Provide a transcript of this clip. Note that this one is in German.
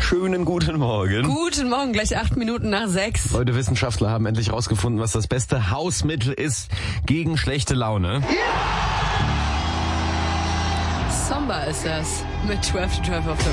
schönen guten Morgen. Guten Morgen, gleich 8 Minuten nach 6. Leute, Wissenschaftler haben endlich rausgefunden, was das beste Hausmittel ist gegen schlechte Laune. Somba ist das. Mit 12 to 12 auf der